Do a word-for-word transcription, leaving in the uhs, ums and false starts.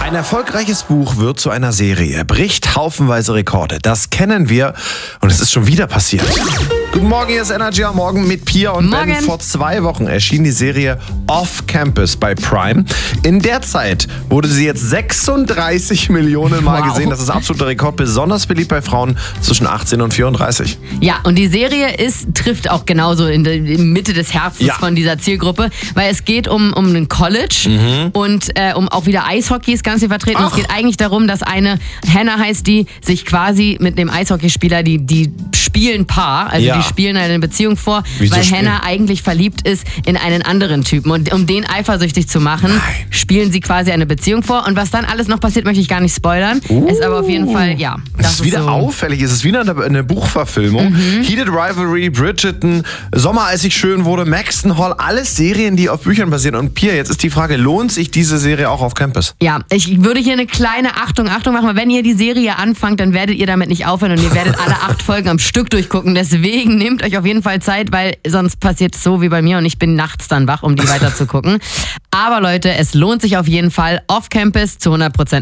Ein erfolgreiches Buch wird zu einer Serie, bricht haufenweise Rekorde. Das kennen wir und es ist schon wieder passiert. Guten Morgen, hier ist Energy am Morgen mit Pia und Morgen. Ben. Vor zwei Wochen erschien die Serie Off Campus bei Prime. In der Zeit wurde sie jetzt sechsunddreißig Millionen Mal Wow. gesehen. Das ist absoluter Rekord, besonders beliebt bei Frauen zwischen achtzehn und vierunddreißig. Ja, und die Serie ist, trifft auch genauso in der in Mitte des Herzens Ja. von dieser Zielgruppe, weil es geht um, um ein College und äh, um auch wieder Eishockey ist ganz viel vertreten. Und Ach. es geht eigentlich darum, dass eine, Hannah heißt die, sich quasi mit dem Eishockeyspieler, die, die spielen Paar, also Ja. die spielen eine Beziehung vor, Wieso weil spielen? Hannah eigentlich verliebt ist in einen anderen Typen. Und um den eifersüchtig zu machen, Nein. spielen sie quasi eine Beziehung vor. Und was dann alles noch passiert, möchte ich gar nicht spoilern. Ist aber auf jeden Fall, ja. Es ist wieder so. auffällig, es ist wieder eine, eine Buchverfilmung. Heated Rivalry, Bridgerton, Sommer, als ich schön wurde, Maxton Hall, alles Serien, die auf Büchern basieren. Und Pia, jetzt ist die Frage, lohnt sich diese Serie auch auf Campus? Ja, ich würde hier eine kleine Achtung, Achtung machen, weil wenn ihr die Serie anfangt, dann werdet ihr damit nicht aufhören und ihr werdet alle acht Folgen am Stück durchgucken. Deswegen nehmt euch auf jeden Fall Zeit, weil sonst passiert es so wie bei mir und ich bin nachts dann wach, um die weiter zu gucken. Aber Leute, es lohnt sich auf jeden Fall. Off Campus zu hundert Prozent.